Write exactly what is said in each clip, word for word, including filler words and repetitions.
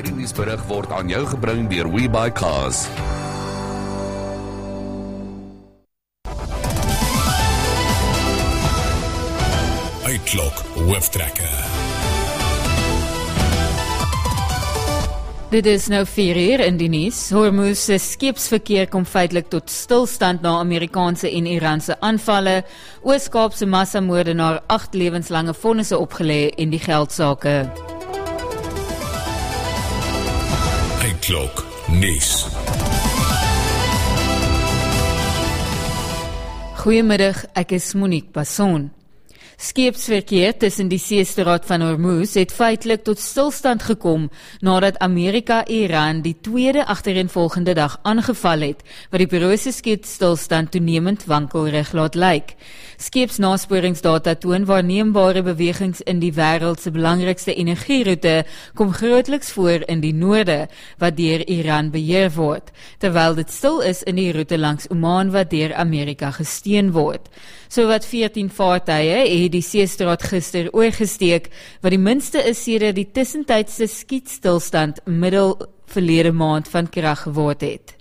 Hierdie nuusberig word aan jou gebring deur WeBuyCars. Uitklok hooftrekker. Dit is nou vier uur in die nuus. Hormuz se skeepsverkeer kom feitelik tot stilstand na Amerikaanse en Iranse aanvalle. Oos-Kaapse massamoordenaar agt lewenslange vonnisse opgelê en die geldsaake. Uitklok nuus. Goeiemiddag, ek is Monique Basson. Skeepsverkeer tussen die Seestraat van Hormuz het feitelik tot stilstand gekom nadat Amerika Iran die tweede agtereenvolgende dag aangeval het, wat die bureau se skeepstilstand toenemend wankelrig laat lyk. Skeepsnasporingsdata toon waarneembare bewegings in die wêreld se belangrikste energieroute kom grootliks voor in die noorde, wat deur Iran beheer word, terwyl dit stil is in die route langs Oman wat deur Amerika gesteun word. Sowat veertien vaartuie het die Seestraat gister oorgesteek, wat die minste is sedert die tussentydse skietstilstand middel verlede maand van krag geword het.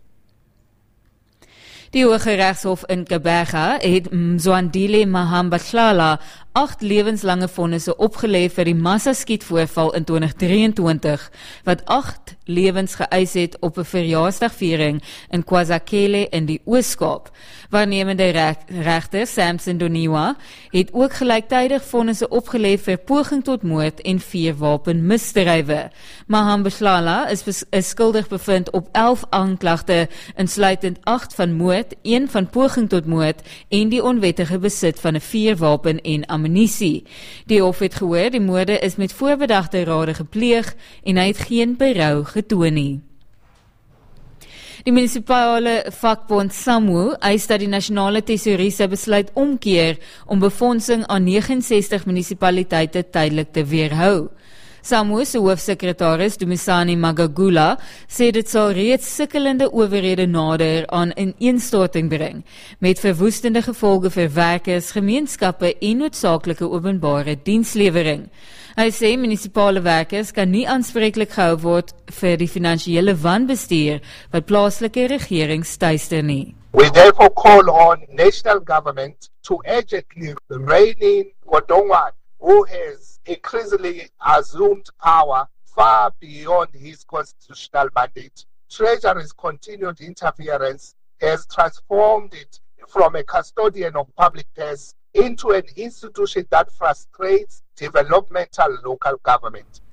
Die Hoge Regshof in Gqeberha het Mzwandile Mahambahlala agt lewenslange vonnisse opgelê vir die massaskietvoorval in twintig drieëntwintig, wat agt lewens geëis het op 'n verjaarsdagviering in KwaZakele in die Oos-Kaap. Waarnemende regter Samson Doniwa het ook gelyktydig vonnisse opgelê vir poging tot moord en vier wapenmisdrywe. Mahambahlala is, is skuldig bevind op elf aanklagte, insluitend agt van moord, een van poging tot moord en die onwettige besit van 'n vuurwapen en ammunisie. Die hof het gehoor die moorde is met voorbedagte rade gepleeg en hy het geen berou getoon nie. Die munisipale vakbond SAMWU eis dat die nasionale tesourie sy besluit omkeer om befondsing aan ses nege ses munisipaliteite tydelik te weerhou. SAMWU se hoofsekretaris Dumisani Magagula sê dit sal reeds sukkelende owerhede nader aan ineenstorting bring, met verwoestende gevolge vir werkers, gemeenskappe en noodsaaklike openbare dienslewering. Hy sê munisipale werkers kan nie aanspreeklik gehou word vir die finansiële wanbestuur wat plaaslike regerings tuister nie. We therefore call on national government to urgently rein in Godongwana, who has increasingly assumed power far beyond his constitutional mandate. Treasury's continued interference has transformed it from a custodian of public purse into an institution that frustrates developmental local government.